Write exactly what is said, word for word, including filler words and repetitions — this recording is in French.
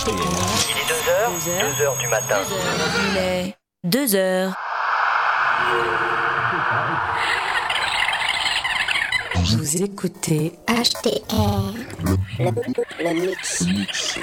H T R. Il est deux heures, Deux heures. deux heures du matin. Il est deux heures. Vous écoutez H T R, le, le mix.